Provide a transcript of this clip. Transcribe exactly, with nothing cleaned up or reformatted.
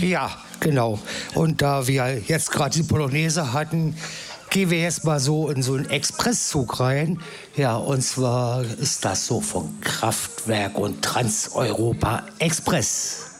Ja, genau. Und da wir jetzt gerade die Polonaise hatten, gehen wir jetzt mal so in so einen Expresszug rein. Ja, und zwar ist das so von Kraftwerk und Trans-Europa Express.